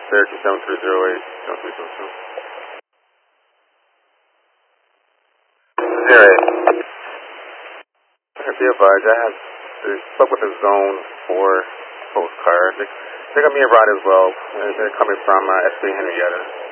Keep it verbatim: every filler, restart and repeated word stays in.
Syracuse seven three zero eight, seven three zero two. Zero eight. Be advised, I have spoke with the zone four postcard. They, they got me a ride as well. They're coming from uh, S three Henrietta.